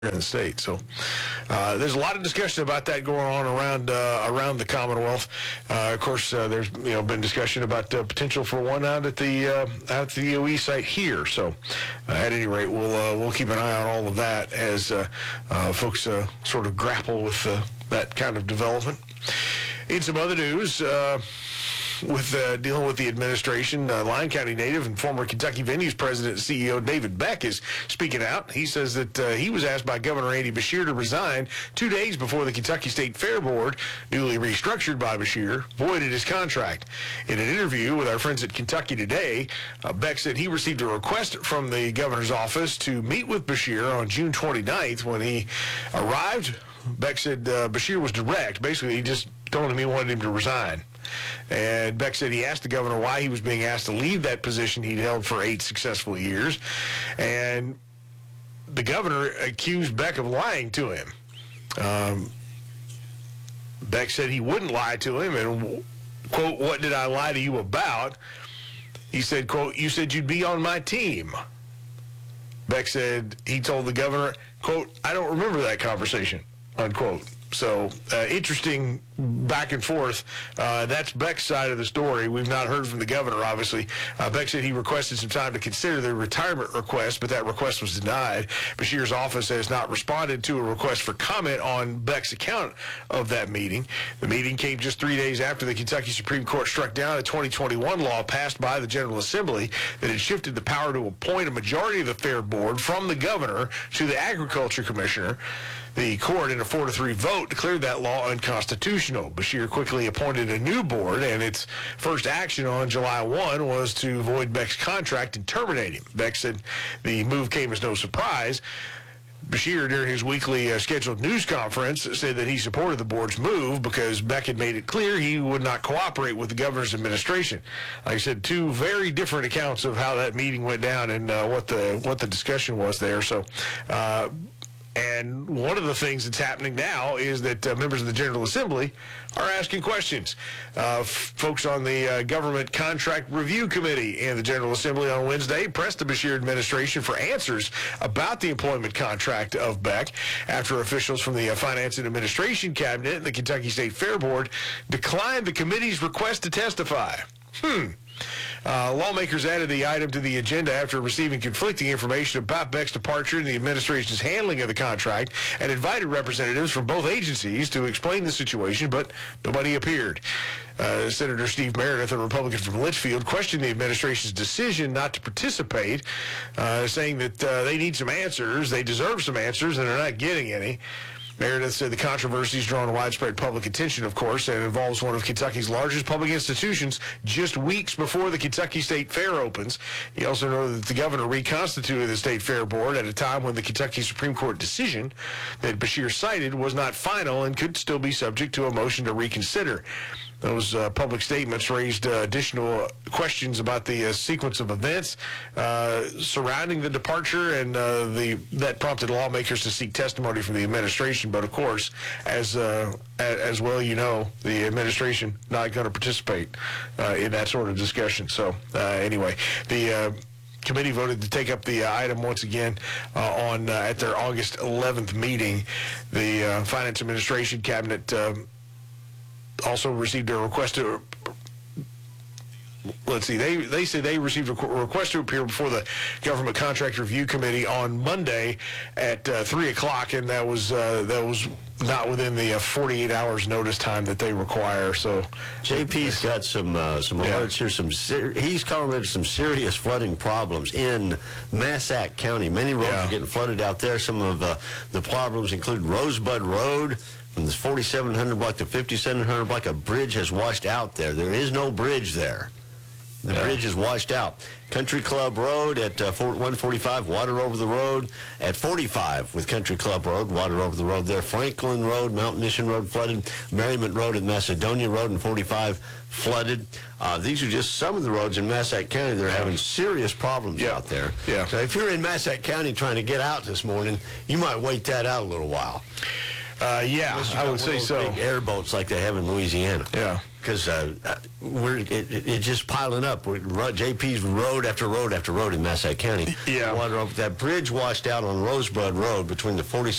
in the state. So there's a lot of discussion about that going on around the Commonwealth. Of course, there's been discussion about potential for one out at the OE site here. So at any rate, we'll keep an eye on all of that as folks sort of grapple with that kind of development. In some other news, with dealing with the administration, Lyon County native and former Kentucky Venues president and CEO David Beck is speaking out. He says that he was asked by Governor Andy Beshear to resign 2 days before the Kentucky State Fair Board, newly restructured by Beshear, voided his contract. In an interview with our friends at Kentucky Today, Beck said he received a request from the governor's office to meet with Beshear on June 29th. When he arrived, Beck said Beshear was direct. Basically, he just told him he wanted him to resign. And Beck said he asked the governor why he was being asked to leave that position he'd held for 8 successful years. And the governor accused Beck of lying to him. Beck said he wouldn't lie to him, and, quote, "What did I lie to you about?" He said, quote, "You said you'd be on my team." Beck said he told the governor, quote, "I don't remember that conversation," unquote. So, interesting back and forth. That's Beck's side of the story. We've not heard from the governor, obviously. Beck said he requested some time to consider the retirement request, but that request was denied. Beshear's office has not responded to a request for comment on Beck's account of that meeting. The meeting came just 3 days after the Kentucky Supreme Court struck down a 2021 law passed by the General Assembly that had shifted the power to appoint a majority of the Fair Board from the governor to the Agriculture Commissioner. The court, in a 4-3 vote, declared that law unconstitutional. Beshear quickly appointed a new board, and its first action on July 1 was to void Beck's contract and terminate him. Beck said the move came as no surprise. Beshear, during his weekly scheduled news conference, said that he supported the board's move because Beck had made it clear he would not cooperate with the governor's administration. Like I said, two very different accounts of how that meeting went down and what the discussion was there. So, and one of the things that's happening now is that members of the General Assembly are asking questions. Folks on the Government Contract Review Committee in the General Assembly on Wednesday pressed the Beshear administration for answers about the employment contract of Beck after officials from the Finance and Administration Cabinet and the Kentucky State Fair Board declined the committee's request to testify. Lawmakers added the item to the agenda after receiving conflicting information about Beck's departure and the administration's handling of the contract, and invited representatives from both agencies to explain the situation, but nobody appeared. Senator Steve Meredith, a Republican from Litchfield, questioned the administration's decision not to participate, saying that they need some answers, they deserve some answers, and they're not getting any. Meredith said the controversy has drawn widespread public attention, of course, and involves one of Kentucky's largest public institutions just weeks before the Kentucky State Fair opens. He also noted that the governor reconstituted the State Fair Board at a time when the Kentucky Supreme Court decision that Beshear cited was not final and could still be subject to a motion to reconsider. Those public statements raised additional questions about the sequence of events surrounding the departure, and that prompted lawmakers to seek testimony from the administration. But of course, as well, the administration not going to participate in that sort of discussion. So anyway, the committee voted to take up the item once again at their August 11th meeting. The Finance Administration Cabinet also received a request to, they say they received a request to appear before the Government Contract Review Committee on Monday at 3 o'clock, and that was not within the 48 hours notice time that they require. So JP's got some alerts here. He's calling it some serious flooding problems in Massac County. Many roads are getting flooded out there. Some of the problems include Rosebud Road. From this 4700 block to 5700 block, a bridge has washed out there. There is no bridge there. The bridge is washed out. Country Club Road at 145, water over the road. At 45 with Country Club Road, water over the road there. Franklin Road, Mount Mission Road flooded. Merriment Road and Macedonia Road and 45 flooded. These are just some of the roads in Massac County that are having serious problems out there. Yeah. So if you're in Massac County trying to get out this morning, you might wait that out a little while. I would say so. Big airboats like they have in Louisiana. Yeah. Because it's just piling up. JP's road after road after road in Massac County. Yeah. Water over that bridge washed out on Rosebud Road between the 40